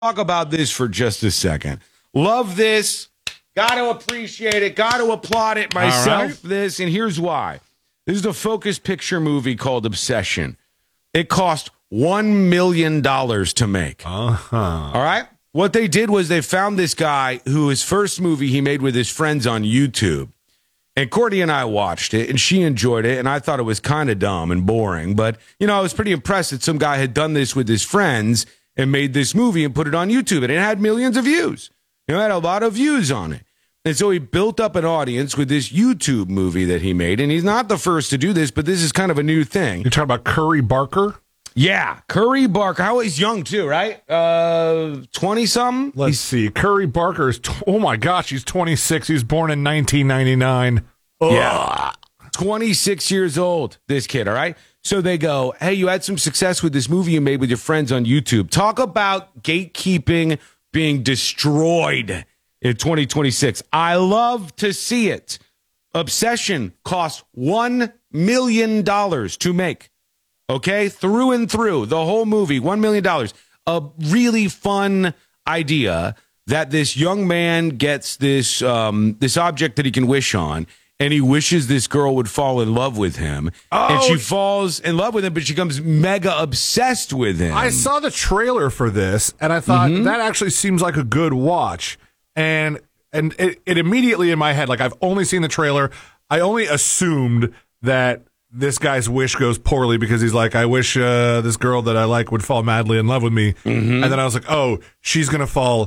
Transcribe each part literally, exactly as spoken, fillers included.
talk about this for just a second. Love this. Got to appreciate it. Got to applaud it myself. Right. This, and here's why. This is a Focus Picture movie called Obsession. It cost one million dollars to make. Uh-huh. All right? What they did was they found this guy who his first movie he made with his friends on YouTube. And Courtney and I watched it, and she enjoyed it, and I thought it was kind of dumb and boring. But, you know, I was pretty impressed that some guy had done this with his friends and made this movie and put it on YouTube. And it had millions of views. You know, it had a lot of views on it. And so he built up an audience with this YouTube movie that he made. And he's not the first to do this, but this is kind of a new thing. You're talking about Curry Barker? Yeah, Curry Barker. How he's young, too, right? Uh, twenty-something? Let's he's, see. Curry Barker is, t- oh, my gosh, he's twenty-six. He was born in nineteen ninety-nine. Ugh. Yeah. twenty-six years old, this kid, all right? So they go, hey, you had some success with this movie you made with your friends on YouTube. Talk about gatekeeping being destroyed in twenty twenty-six. I love to see it. Obsession costs one million dollars to make, okay? Through and through, the whole movie, one million dollars. A really fun idea that this young man gets this um, this object that he can wish on, and he wishes this girl would fall in love with him. Oh, and she falls in love with him, but she becomes mega obsessed with him. I saw the trailer for this, and I thought, mm-hmm. that actually seems like a good watch. And and it, it immediately in my head, like I've only seen the trailer, I only assumed that this guy's wish goes poorly because he's like, I wish uh, this girl that I like would fall madly in love with me. Mm-hmm. And then I was like, oh, she's going to fall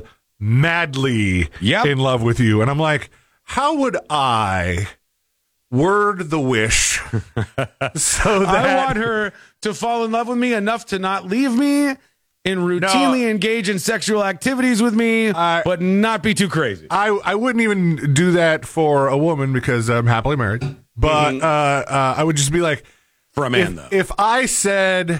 madly yep. in love with you. And I'm like, how would I word the wish so that I want her to fall in love with me enough to not leave me and routinely no, engage in sexual activities with me, I, but not be too crazy. I, I wouldn't even do that for a woman because I'm happily married. But mm-hmm. uh, uh, I would just be like, for a man, if, though. If I said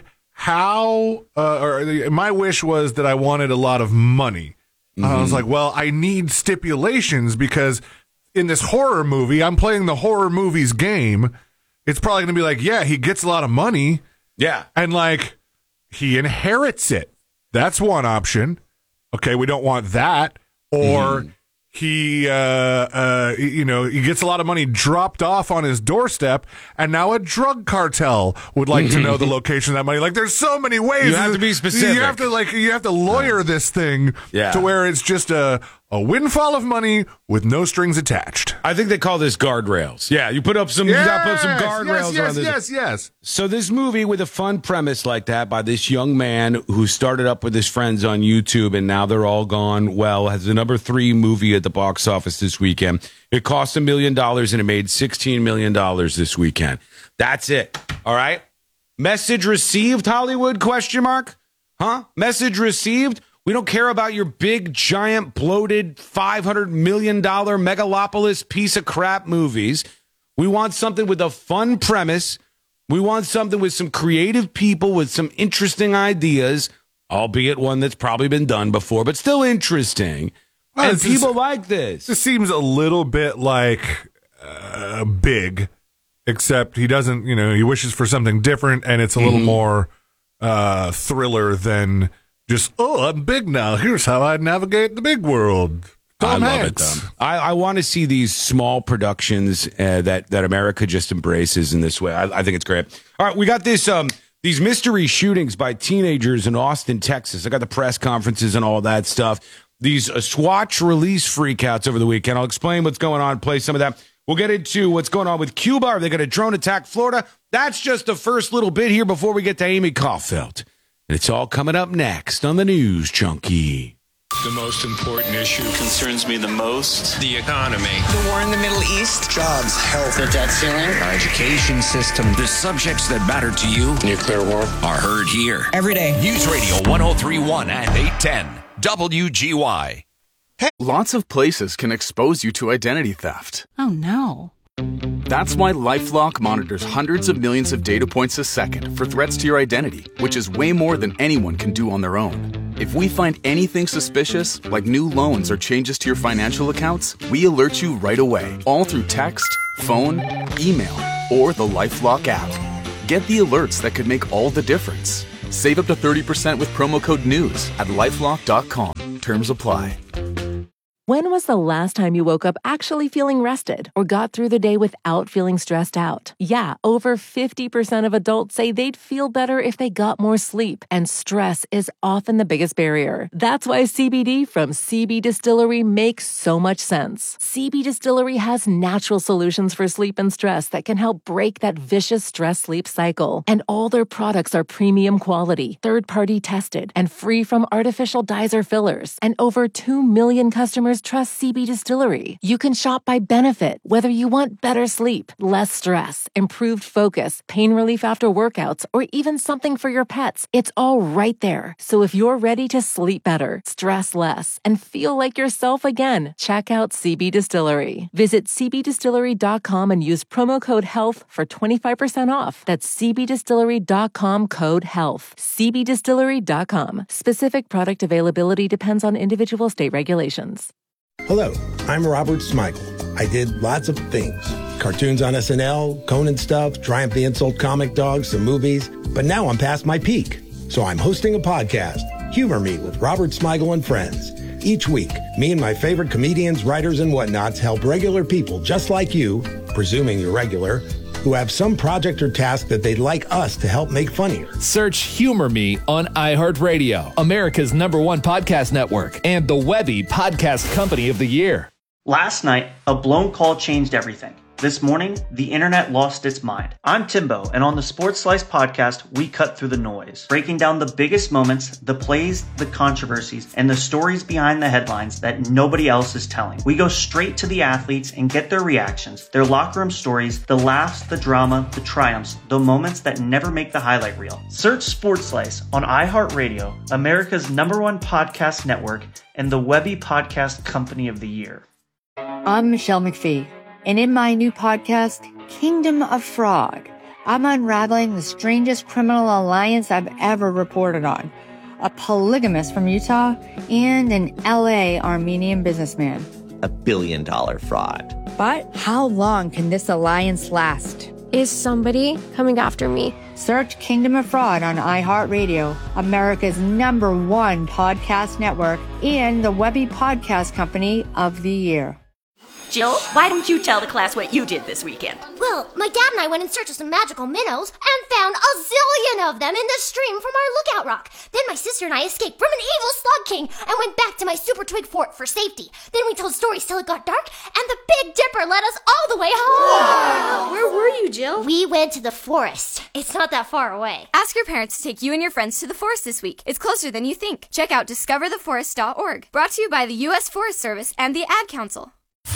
how, uh, or my wish was that I wanted a lot of money, mm-hmm. I was like, well, I need stipulations because in this horror movie, I'm playing the horror movies game. It's probably going to be like, yeah, he gets a lot of money. Yeah. And like, he inherits it. That's one option. Okay, we don't want that. Or mm. he, uh, uh, you know, he gets a lot of money dropped off on his doorstep, and now a drug cartel would like to know the location of that money. Like, there's so many ways. You have to be specific. You have to like, you have to lawyer this thing yeah. to where it's just a a windfall of money with no strings attached. I think they call this guardrails. Yeah, you put up some, yes, you got to put up some guardrails yes, yes, around this. Yes, yes, So this movie with a fun premise like that by this young man who started up with his friends on YouTube and now they're all gone well, has the number three movie at the box office this weekend. It cost a million dollars and it made sixteen million dollars this weekend. That's it. All right. Message received, Hollywood, question mark? Huh? Message received? We don't care about your big, giant, bloated, five hundred million dollars megalopolis piece of crap movies. We want something with a fun premise. We want something with some creative people with some interesting ideas, albeit one that's probably been done before, but still interesting. Well, and people is, like this. This seems a little bit like uh, Big, except he doesn't, you know, he wishes for something different, and it's a little mm-hmm. more uh, thriller than just, oh, I'm big now. Here's how I navigate the big world. Tom I Hanks. love it, though. I, I want to see these small productions uh, that, that America just embraces in this way. I, I think it's great. All right, we got this um, these mystery shootings by teenagers in Austin, Texas. I got the press conferences and all that stuff. These uh, Swatch release freakouts over the weekend. I'll explain what's going on, play some of that. We'll get into what's going on with Cuba. Are they going to drone attack Florida? That's just the first little bit here before we get to Amy Caulfield. And it's all coming up next on the News Junkie. The most important issue concerns me the most. The economy. The war in the Middle East. Jobs, health, the debt ceiling. Our education system. The subjects that matter to you. Nuclear war. Are heard here. Every day. News Radio one oh three point one and eight ten. W G Y. Hey. Lots of places can expose you to identity theft. Oh, no. That's why LifeLock monitors hundreds of millions of data points a second for threats to your identity, which is way more than anyone can do on their own. If we find anything suspicious, like new loans or changes to your financial accounts, we alert you right away, all through text, phone, email, or the LifeLock app. Get the alerts that could make all the difference. Save up to thirty percent with promo code NEWS at lifelock dot com. Terms apply. When was the last time you woke up actually feeling rested or got through the day without feeling stressed out? Yeah, over fifty percent of adults say they'd feel better if they got more sleep, and stress is often the biggest barrier. That's why C B D from C B Distillery makes so much sense. C B Distillery has natural solutions for sleep and stress that can help break that vicious stress-sleep cycle. And all their products are premium quality, third-party tested, and free from artificial dyes or fillers. And over two million customers trust C B Distillery. You can shop by benefit, whether you want better sleep, less stress, improved focus, pain relief after workouts, or even something for your pets. It's all right there. So if you're ready to sleep better, stress less, and feel like yourself again, check out C B Distillery. Visit c b distillery dot com and use promo code HEALTH for twenty-five percent off. That's c b distillery dot com, code HEALTH. c b distillery dot com. Specific product availability depends on individual state regulations. Hello, I'm Robert Smigel. I did lots of things. Cartoons on S N L, Conan stuff, Triumph the Insult comic dogs, some movies. But now I'm past my peak. So I'm hosting a podcast, Humor Me with Robert Smigel and Friends. Each week, me and my favorite comedians, writers, and whatnots help regular people just like you, presuming you're regular, who have some project or task that they'd like us to help make funnier. Search Humor Me on iHeartRadio, America's number one podcast network, and the Webby Podcast Company of the Year. Last night, a blown call changed everything. This morning, the internet lost its mind. I'm Timbo, and on the Sports Slice podcast, we cut through the noise, breaking down the biggest moments, the plays, the controversies, and the stories behind the headlines that nobody else is telling. We go straight to the athletes and get their reactions, their locker room stories, the laughs, the drama, the triumphs, the moments that never make the highlight reel. Search Sports Slice on iHeartRadio, America's number one podcast network, and the Webby Podcast Company of the Year. I'm Michelle McPhee. And in my new podcast, Kingdom of Frog, I'm unraveling the strangest criminal alliance I've ever reported on. A polygamist from Utah and an L A Armenian businessman. A billion dollar fraud. But how long can this alliance last? Is somebody coming after me? Search Kingdom of Fraud on iHeartRadio, America's number one podcast network, and the Webby Podcast Company of the Year. Jill, why don't you tell the class what you did this weekend? Well, my dad and I went in search of some magical minnows and found a zillion of them in the stream from our lookout rock. Then my sister and I escaped from an evil slug king and went back to my super twig fort for safety. Then we told stories till it got dark, and the Big Dipper led us all the way home. Wow. Where were you, Jill? We went to the forest. It's not that far away. Ask your parents to take you and your friends to the forest this week. It's closer than you think. Check out discover the forest dot org. Brought to you by the U S Forest Service and the Ad Council.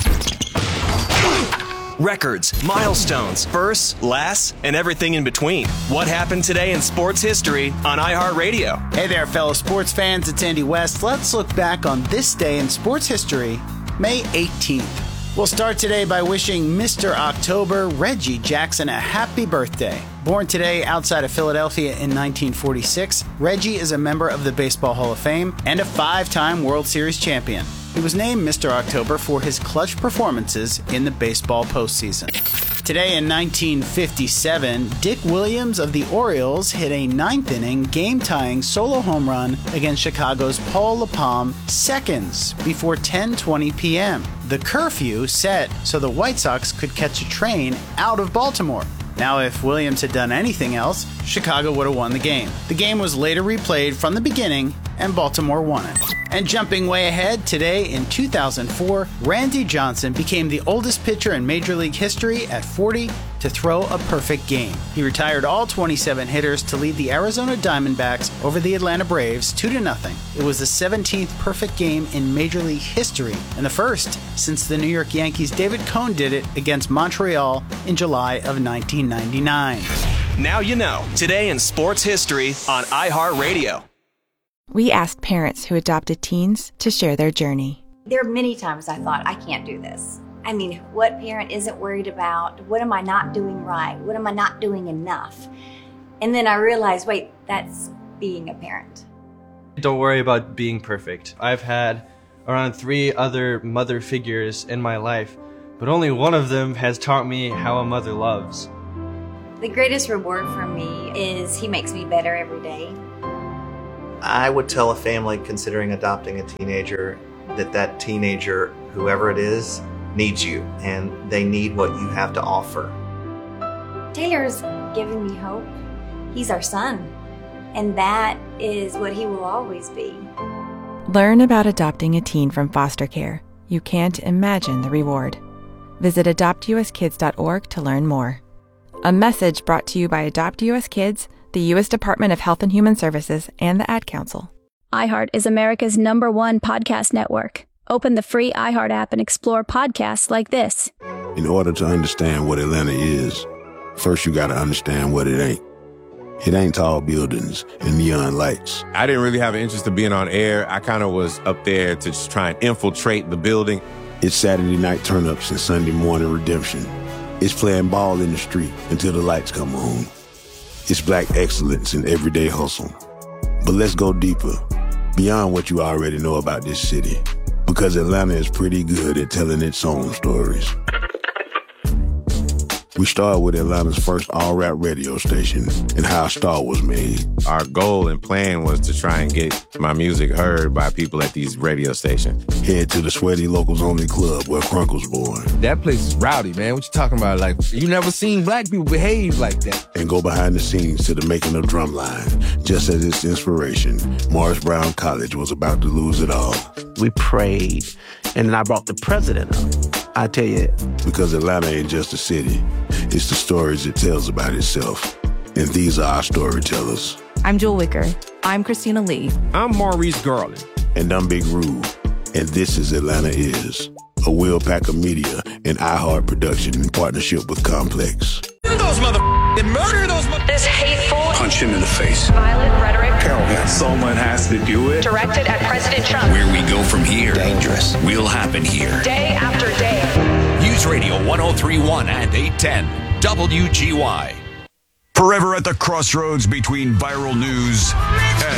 Records, milestones, firsts, lasts, and everything in between. What happened today in sports history on iHeartRadio? Hey there, fellow sports fans. It's Andy West. Let's look back on this day in sports history, May eighteenth. We'll start today by wishing Mister October, Reggie Jackson, a happy birthday. Born today outside of Philadelphia in nineteen forty-six, Reggie is a member of the Baseball Hall of Fame and a five-time World Series champion. He was named Mister October for his clutch performances in the baseball postseason. Today in nineteen fifty-seven, Dick Williams of the Orioles hit a ninth-inning, game-tying solo home run against Chicago's Paul LaPalme seconds before ten twenty p.m. The curfew set so the White Sox could catch a train out of Baltimore. Now, if Williams had done anything else, Chicago would have won the game. The game was later replayed from the beginning, and Baltimore won it. And jumping way ahead, today in two thousand four, Randy Johnson became the oldest pitcher in Major League history at forty to throw a perfect game. He retired all twenty-seven hitters to lead the Arizona Diamondbacks over the Atlanta Braves two to nothing. It was the seventeenth perfect game in Major League history, and the first since the New York Yankees' David Cone did it against Montreal in July of nineteen ninety-nine. Now you know, today in sports history on iHeartRadio. We asked parents who adopted teens to share their journey. There are many times I thought, I can't do this. I mean, what parent isn't worried about? What am I not doing right? What am I not doing enough? And then I realized, wait, that's being a parent. Don't worry about being perfect. I've had around three other mother figures in my life, but only one of them has taught me how a mother loves. The greatest reward for me is he makes me better every day. I would tell a family considering adopting a teenager that that teenager, whoever it is, needs you, and they need what you have to offer. Taylor's given me hope. He's our son, and that is what he will always be. Learn about adopting a teen from foster care. You can't imagine the reward. Visit adopt u s kids dot org to learn more. A message brought to you by Adopt U S Kids, the U S Department of Health and Human Services, and the Ad Council. iHeart is America's number one podcast network. Open the free iHeart app and explore podcasts like this. In order to understand what Atlanta is, first you gotta understand what it ain't. It ain't tall buildings and neon lights. I didn't really have an interest in being on air. I kind of was up there to just try and infiltrate the building. It's Saturday night turn-ups and Sunday morning redemption. It's playing ball in the street until the lights come on. It's black excellence in everyday hustle. But let's go deeper, beyond what you already know about this city. Because Atlanta is pretty good at telling its own stories. We started with Atlanta's first all-rap radio station and how a star was made. Our goal and plan was to try and get my music heard by people at these radio stations. Head to the Sweaty Locals Only Club where Crunk was born. That place is rowdy, man. What you talking about? Like, you never seen black people behave like that. And go behind the scenes to the making of Drumline. Just as its inspiration, Morris Brown College was about to lose it all. We prayed, and then I brought the president up. I tell you. Because Atlanta ain't just a city. It's the stories it tells about itself. And these are our storytellers. I'm Jewel Wicker. I'm Christina Lee. I'm Maurice Garland. And I'm Big Rube. And this is Atlanta Is, a Will Packer Media and iHeart production in partnership with Complex. Those motherfuckers murder those motherfuckers. This hateful, punch him in the face, violent rhetoric. Someone has to do it. Directed at President Trump. Where we go from here, dangerous, will happen here. Day after day. News Radio one oh three point one and eight ten W G Y. Forever at the crossroads between viral news and